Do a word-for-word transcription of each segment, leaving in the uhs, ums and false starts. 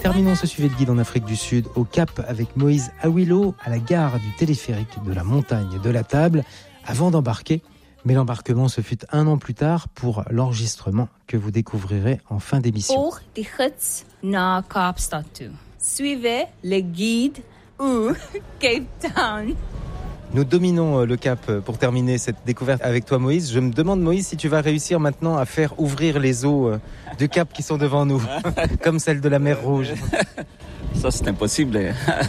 Terminons ce suivi de guide en Afrique du Sud au Cap avec Moïse Awilo à la gare du téléphérique de la montagne de la Table avant d'embarquer. Mais l'embarquement se fut un an plus tard pour l'enregistrement que vous découvrirez en fin d'émission. Pour die gids naar Kaapstad toe. Suivez le guide ou Cape Town. Nous dominons le Cap pour terminer cette découverte avec toi Moïse. Je me demande Moïse si tu vas réussir maintenant à faire ouvrir les eaux du Cap qui sont devant nous, comme celles de la mer Rouge. Ça c'est impossible,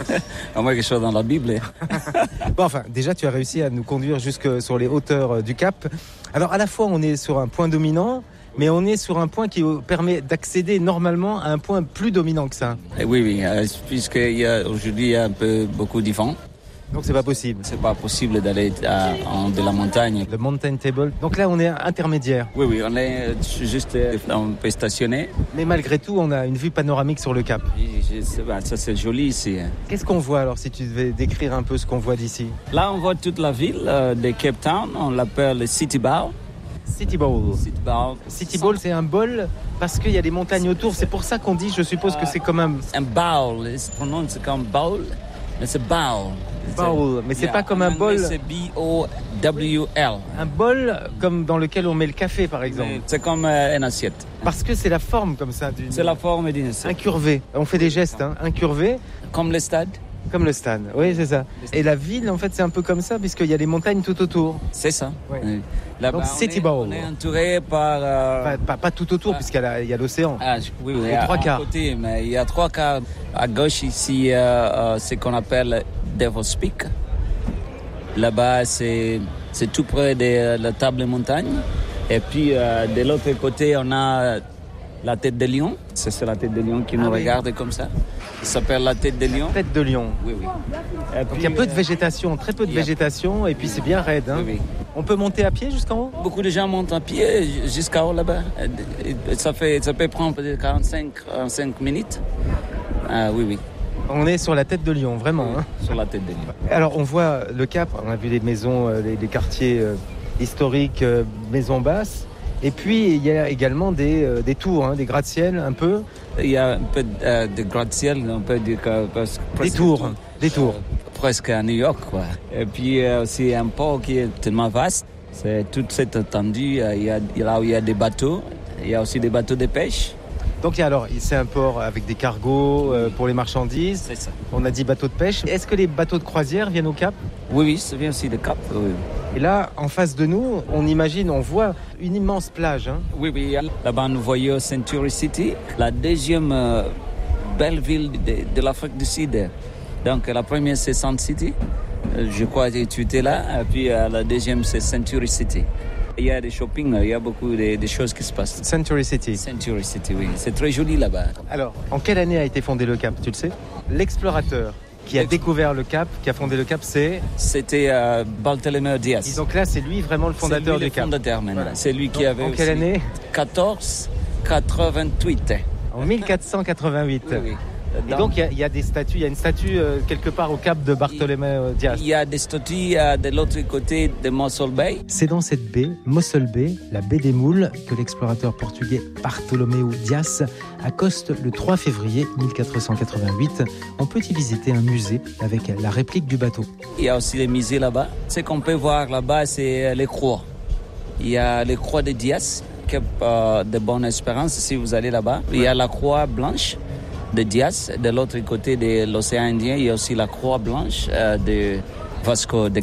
à moins que je sois dans la Bible. Bon enfin, déjà tu as réussi à nous conduire jusque sur les hauteurs du Cap. Alors à la fois on est sur un point dominant, mais on est sur un point qui permet d'accéder normalement à un point plus dominant que ça. Oui, oui, puisqu'aujourd'hui il y a un peu beaucoup de vent. Donc c'est pas possible. C'est pas possible d'aller à, en, de la montagne. Le mountain table. Donc là on est intermédiaire. Oui, oui, on est juste un peu stationné. Mais malgré tout, on a une vue panoramique sur le Cap. Je sais pas, ça c'est joli ici. Qu'est-ce qu'on voit alors si tu devais décrire un peu ce qu'on voit d'ici? Là on voit toute la ville euh, de Cape Town. On l'appelle le City Bowl. City Bowl. City Bowl. City Bowl, c'est un bol parce qu'il y a des montagnes autour. C'est pour ça qu'on dit, je suppose que c'est comme un... Un bowl, il se prononce comme bowl, mais c'est bowl. Bowl, mais c'est yeah, pas comme un bol. C'est B O W L. Un bol comme dans lequel on met le café, par exemple. Mais c'est comme euh, une assiette. Parce que c'est la forme comme ça. D'une... C'est la forme d'une assiette. Incurvé. On fait des gestes, hein. Incurvé. Comme le stade. Comme le stade, oui, c'est ça. Et la ville, en fait, c'est un peu comme ça, puisqu'il y a les montagnes tout autour. C'est ça. Oui. Oui. Donc, City Bowl. On est entouré par... Euh... Pas, pas, pas tout autour, ah. puisqu'il y a, y a l'océan. Ah, oui, oui. Il y a trois quarts. Côté, mais il y a trois quarts. À gauche, ici, euh, euh, ce qu'on appelle Devil's Peak. Là-bas, c'est, c'est tout près de la table montagne. Et puis, euh, de l'autre côté, on a la tête de lion. C'est, c'est la tête de lion qui nous ah, regarde oui. comme ça. Ça s'appelle la tête de lion. Tête de lion. Oui, oui. Et puis, il y a peu de végétation, très peu de végétation, et puis c'est bien raide. Hein. Oui, oui. On peut monter à pied jusqu'en haut? Beaucoup de gens montent à pied jusqu'en haut là-bas. Ça, fait, ça peut prendre peut-être quarante-cinq, quarante-cinq minutes. Ah, oui, oui. On est sur la tête de lion, vraiment. Oui, hein. Sur la tête de lion. Alors, on voit le Cap, on a vu les maisons, les, les quartiers euh, historiques, euh, maisons basses. Et puis, il y a également des, euh, des tours, hein, des gratte-ciel un peu. Il y a un peu euh, de gratte-ciel, on peut dire que... Presque, des tours, tout, des tours. Euh, presque à New York, quoi. Et puis, euh, aussi un port qui est tellement vaste. C'est toute cette étendue. Il y a, là où il y a des bateaux, il y a aussi des bateaux de pêche. Donc alors, c'est un port avec des cargos euh, pour les marchandises. C'est ça. On a dit bateaux de pêche. Est-ce que les bateaux de croisière viennent au Cap? Oui, oui, ça vient aussi du Cap. Oui. Et là, en face de nous, on imagine, on voit une immense plage. Hein. Oui, oui. Là-bas, nous voyons Century City, la deuxième euh, belle ville de, de l'Afrique du Sud. Donc la première, c'est Sand City. Je crois que tu étais là. Et puis euh, la deuxième, c'est Century City. Il y a des shopping, il y a beaucoup de, de choses qui se passent. Century City. Century City, oui. C'est très joli là-bas. Alors, en quelle année a été fondé le Cap, tu le sais? L'explorateur qui a découvert le Cap, qui a fondé le Cap, c'est... C'était euh, Barthélemy Diaz. Et donc là, c'est lui vraiment le fondateur c'est lui du Cap. Fondateur, maintenant. Voilà. C'est lui qui donc, avait En quelle année? quatorze quatre-vingt-huit. En mille quatre cent quatre-vingt-huit. Oui, oui. Et donc il y, y a des statues, il y a une statue euh, quelque part au Cap de Barthélemy Diaz. Il y a des statues euh, de l'autre côté de Mossel Bay. C'est dans cette baie, Mossel Bay, la baie des Moules, que l'explorateur portugais Bartolomeu Dias accoste le trois février mille quatre cent quatre-vingt-huit. On peut y visiter un musée avec la réplique du bateau. Il y a aussi les musées là-bas. Ce qu'on peut voir là-bas, c'est les croix. Il y a les croix de Dias, Cap euh, de Bonne Espérance, si vous allez là-bas. Il y a la croix blanche de Diaz. De l'autre côté de l'océan Indien, il y a aussi la croix blanche euh, de Vasco de